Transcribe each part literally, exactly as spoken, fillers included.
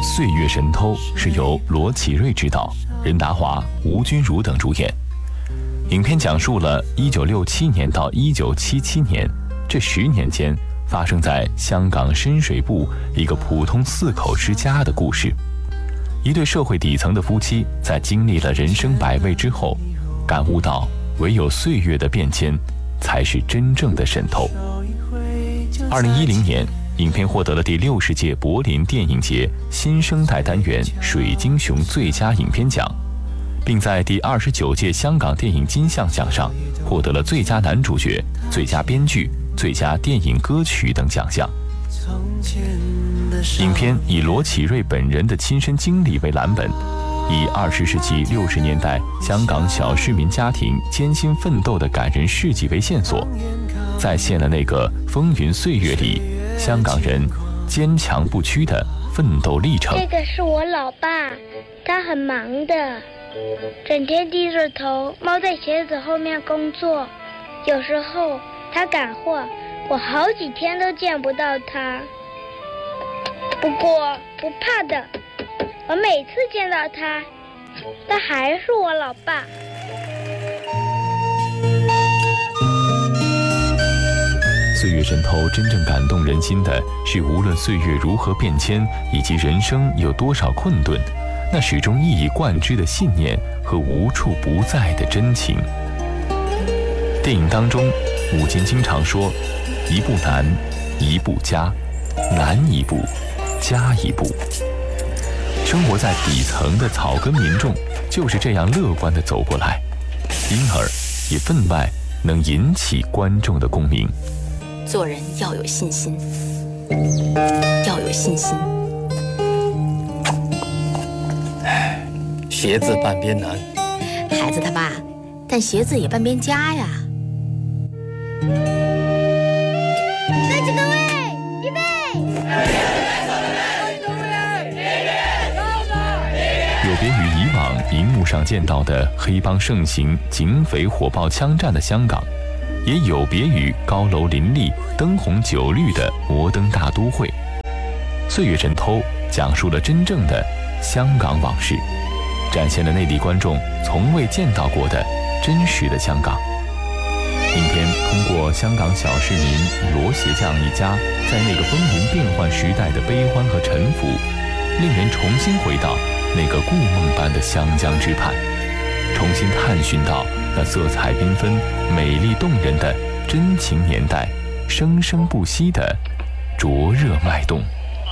《岁月神偷》是由罗启瑞执导，任达华、吴君如等主演。影片讲述了一九六七年到一九七七年这十年间发生在香港深水埗一个普通四口之家的故事。一对社会底层的夫妻在经历了人生百味之后，感悟到唯有岁月的变迁才是真正的神偷。二零一零年，影片获得了第六十届柏林电影节新生代单元水晶熊最佳影片奖，并在第二十九届香港电影金像奖上获得了最佳男主角、最佳编剧、最佳电影歌曲等奖项。影片以罗启瑞本人的亲身经历为蓝本，以二十世纪六十年代香港小市民家庭艰辛奋斗的感人事迹为线索，再现了那个风云岁月里香港人坚强不屈的奋斗历程。 这个是我老爸，他很忙的，整天低着头猫在鞋子后面工作，有时候他赶货，我好几天都见不到他。不过不怕的，我每次见到他，他还是我老爸。 岁月神偷真正感动人心的是，无论岁月如何变迁，以及人生有多少困顿，那始终一以贯之的信念和无处不在的真情。电影当中，母亲经常说：“一步难，一步加，难一步，加一步。”生活在底层的草根民众就是这样乐观地走过来，因而也分外能引起观众的共鸣。 做人要有信心，要有信心。 鞋子半边难， 孩子他爸，但鞋子也半边加呀。 在这个位，预备。 有别于以往荧幕上见到的黑帮盛行、警匪火爆枪战的香港，也有别于高楼林立、灯红酒绿的摩登大都会。《岁月神偷》讲述了真正的香港往事，展现了内地观众从未见到过的真实的香港。影片通过香港小市民罗鞋匠一家在那个风云变幻时代的悲欢和沉浮，令人重新回到那个故梦般的湘江之畔，重新探寻到那色彩缤纷、美丽动人的真情年代，生生不息的灼热脉动。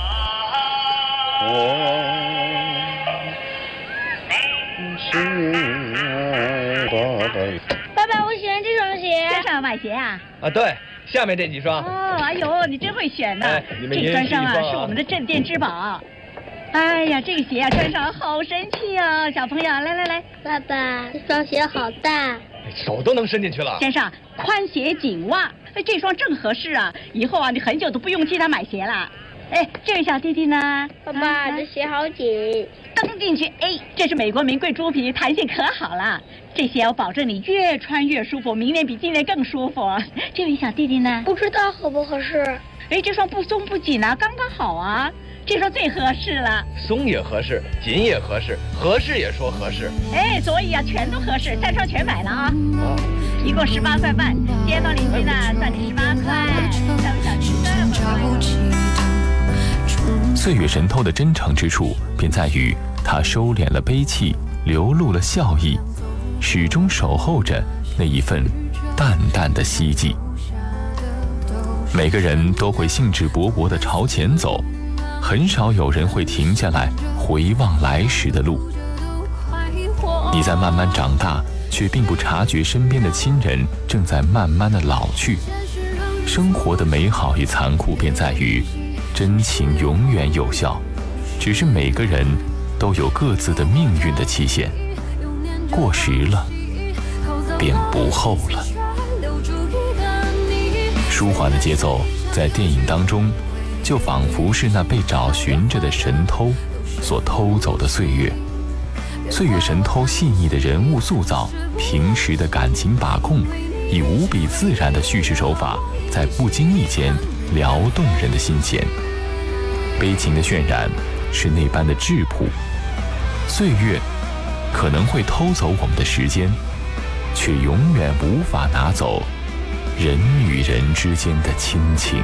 爸爸，我喜欢这双鞋。 先生买鞋啊？ 啊，对，下面这几双。 哦，哎呦，你真会选呐！ 哎、你们这双上啊双是我们的镇店之宝。哎呀，这个鞋啊穿上好神气啊！小朋友，来来来， 爸爸，这双鞋好大， 手都能伸进去了。 先生，宽鞋紧袜，哎，这双正合适啊！以后啊，你很久都不用替他买鞋了。哎，这位小弟弟呢？ 爸爸，啊、这鞋好紧， 蹬进去。哎，这是美国名贵猪皮，弹性可好了。这鞋我保证你越穿越舒服，明年比今年更舒服。这位小弟弟呢？ 不知道合不合适。 哎，这双不松不紧啊，刚刚好啊。这双最合适了， 松也合适，紧也合适，合适也说合适。 哎，所以啊，全都合适，三双全买了啊！啊，一共十八块半，街坊邻居呢算你十八块。 岁月神偷的真诚之处，便在于他收敛了悲戚，流露了笑意，始终守候着那一份淡淡的希冀。每个人都会兴致勃勃地朝前走，很少有人会停下来回望来时的路。你在慢慢长大，却并不察觉身边的亲人正在慢慢的老去。生活的美好与残酷便在于，真情永远有效，只是每个人都有各自的命运的期限，过时了，便不后了。舒缓的节奏在电影当中，就仿佛是那被找寻着的神偷所偷走的岁月。岁月神偷细腻的人物塑造，平时的感情把控，以无比自然的叙事手法，在不经意间撩动人的心弦。悲情的渲染， 是那般的质朴。岁月可能会偷走我们的时间，却永远无法拿走人与人之间的亲情。